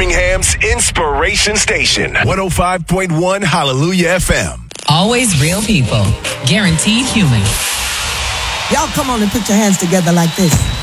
Birmingham's Inspiration Station. 105.1 Hallelujah FM. Always real people. Guaranteed human. Y'all come on and put your hands together like this.